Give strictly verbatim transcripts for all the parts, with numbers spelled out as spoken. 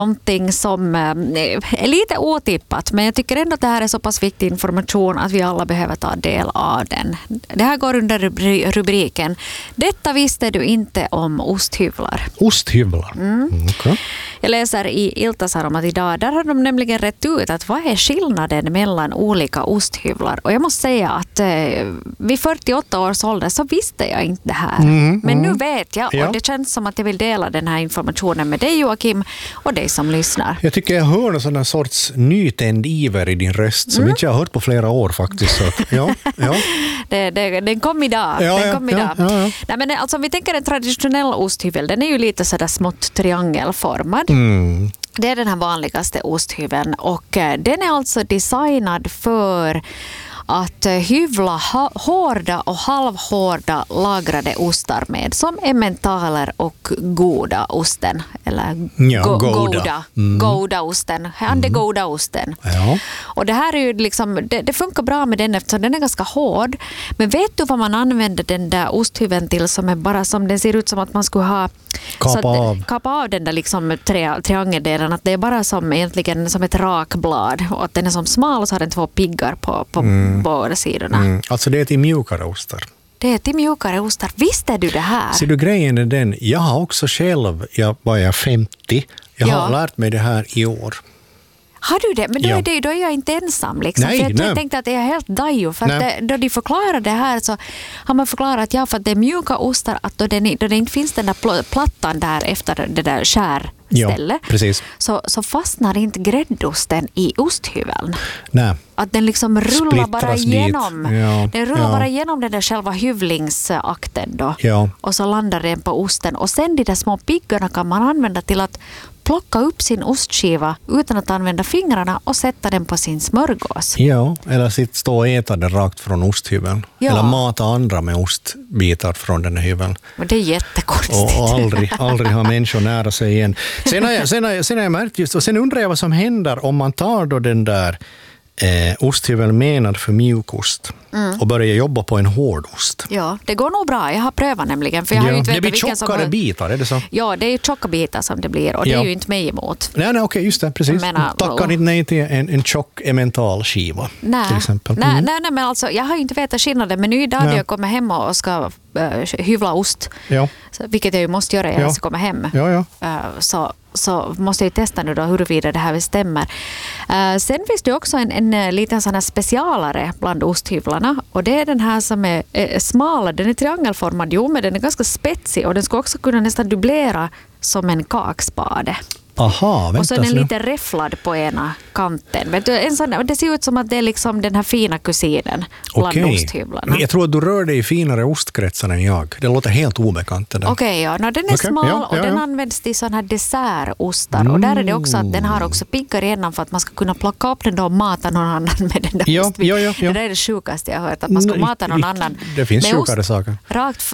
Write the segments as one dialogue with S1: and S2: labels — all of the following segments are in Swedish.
S1: Någonting som är lite otippat, men jag tycker ändå att det här är så pass viktig information att vi alla behöver ta del av den. Det här går under rubriken "Detta visste du inte om osthyvlar".
S2: Osthyvlar?
S1: Mm.
S2: Mm, okay.
S1: Jag läser i Ilta-Sanomat idag. Där har de nämligen rätt ut att vad är skillnaden mellan olika osthyvlar. Och jag måste säga att eh, vid fyrtioåtta års ålder så visste jag inte det här. Mm, men mm. nu vet jag, och ja. det känns som att jag vill dela den här informationen med dig, Joakim, och dig som lyssnar.
S2: Jag tycker jag hör en sån sorts nytänd iver i din röst som mm. inte jag har hört på flera år faktiskt. Så att, ja, ja.
S1: det, det, den kom idag.
S2: Ja,
S1: den
S2: ja,
S1: kom idag.
S2: Ja, ja, ja.
S1: Nej, men alltså, om vi tänker en traditionell osthyvel, den är ju lite sådär smått triangelformad.
S2: Mm.
S1: Det är den här vanligaste osthyveln, och eh, den är alltså designad för att hyvla ha- hårda och halvhårda lagrade ostar med, som emmentaler och goda osten, eller
S2: ja,
S1: go-
S2: goda.
S1: goda,
S2: mm.
S1: goda osten, mm. goda osten.
S2: Ja.
S1: Och det här är ju liksom, det, det funkar bra med den eftersom den är ganska hård. Men vet du vad man använder den där osthyveln till, som är bara som det ser ut som att man skulle ha
S2: kapa av.
S1: kapa av den där liksom tri- triangeldelen, att det är bara som egentligen som ett rakblad, och att den är som smal och så har den två piggar på, på mm. båda sidorna. Mm.
S2: Alltså det är till mjukare ostar.
S1: Det är till mjukare ostar. Visste du det här?
S2: Ser du, grejen är den, jag har också själv, jag var jag femtio, jag
S1: ja.
S2: har lärt mig det här i år.
S1: Har du det? Men då,
S2: ja.
S1: är, det, då är jag inte ensam. Liksom.
S2: Nej,
S1: för jag
S2: nej.
S1: tänkte att det är helt dajo. För att det, då de förklarar det här så har man förklarat att ja, för att det är mjuka ostar, att då det, då det inte finns den där plattan där efter det där skärstället,
S2: ja, precis.
S1: Så, så fastnar inte gräddosten i osthyveln.
S2: Nej.
S1: Att den liksom rullar bara igenom.
S2: Ja,
S1: den rullar
S2: ja.
S1: bara igenom den där själva hyvlingsakten då.
S2: Ja.
S1: Och så landar den på osten. Och sen de där små piggarna kan man använda till att plocka upp sin ostskiva utan att använda fingrarna och sätta den på sin smörgås.
S2: Ja, eller sitt stå och äta den rakt från osthyveln.
S1: Ja.
S2: Eller mata andra med ostbitar från den här hyveln.
S1: Men det är jättekonstigt.
S2: Och, och aldrig, aldrig ha människor nära sig igen. Sen har jag, sen har jag, sen har jag märkt just, och sen undrar jag vad som händer om man tar då den där eh, osthyveln menad för mjukost mm. och börjar jobba på en hårdost.
S1: Ja, det går nog bra. Jag har prövat nämligen. För jag har
S2: ja,
S1: ju inte
S2: det blir
S1: tjockare
S2: som... bitar, är det så?
S1: Ja, det är ju tjocka bitar som det blir, och det
S2: ja.
S1: är ju inte mig emot.
S2: Nej, nej, okej, just det, precis.
S1: Menar,
S2: Tackar
S1: och...
S2: inte nej till en, en tjock emmental skiva,
S1: nej.
S2: till exempel.
S1: Nej,
S2: mm.
S1: nej, nej, men alltså, jag har ju inte vetat skillnaden, men nu idag när jag kommer hem och ska uh, hyvla ost,
S2: ja.
S1: så, vilket jag ju måste göra innan jag ska komma hem,
S2: ja, ja.
S1: Uh, så så måste jag ju testa nu då huruvida det här stämmer. Uh, sen finns det också en, en liten sån här specialare bland osthyvlarna, och det är den här som är, är smalare. Den är triangelformad, jo, men den är ganska spetsig, och den ska också kunna nästan dubblera som en kakspade.
S2: Aha, vänta,
S1: och så är den
S2: så
S1: lite räfflad på ena kanten. Men en sån, det ser ut som att det är liksom den här fina kusinen bland
S2: okay.
S1: osthyvlarna.
S2: Men jag tror att du rör dig i finare ostkretsar än jag. Det låter helt obekant.
S1: Okej, okay, ja. No, den är okay. smal ja, ja, ja. och den används till sådana här dessertostar. Mm. Och där är det också att den har också piggar igenom för att man ska kunna plocka upp den då och mata någon annan med den där
S2: ja,
S1: ostbiten.
S2: Ja, ja, ja.
S1: Det där är det sjukaste jag har hört, att man ska
S2: Nej,
S1: mata någon annan.
S2: Det finns sjukare saker.
S1: Rakt,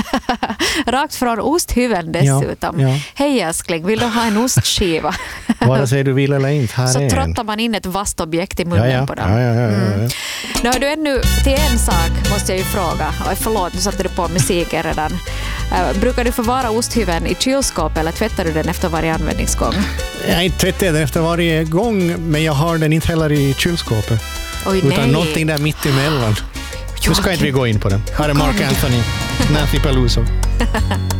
S1: rakt från osthyveln dessutom.
S2: Ja, ja.
S1: Hej älskling, vill du ha en ostskiva?
S2: Vare sig du vill eller inte, här
S1: så
S2: är
S1: trottar man in ett vasst objekt i munnen
S2: ja, ja.
S1: på dem.
S2: Ja, ja, ja, ja, ja.
S1: Mm. Nu har du ännu till en sak måste jag ju fråga. Oj, förlåt, nu satte du på musiken redan. Uh, brukar du förvara osthyveln i kylskåp eller tvättar du den efter varje användningsgång?
S2: Jag inte tvättar den efter varje gång, men jag har den inte heller i kylskåpet.
S1: Oj,
S2: utan
S1: nej.
S2: någonting där mitt emellan. Nu ska inte vi gå in på det. Här är Mark Anthony, Nancy Peluso.